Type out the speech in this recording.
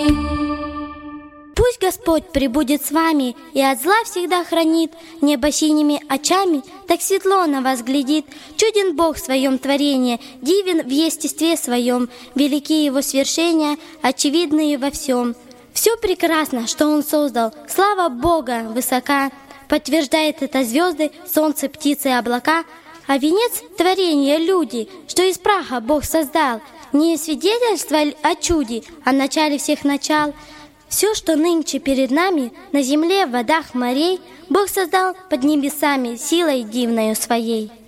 Пусть Господь пребудет с вами и от зла всегда хранит, небо синими очами так светло на вас глядит. Чуден Бог в своем творении, дивен в естестве своем, велики Его свершения, очевидные во всем. Все прекрасно, что Он создал, слава Бога высока, подтверждает это звезды, солнце, птицы, облака. А венец творения — люди, что из праха Бог создал, не свидетельство о чуде, о начале всех начал. Все, что нынче перед нами, на земле, в водах морей, Бог создал под небесами силой дивною своей.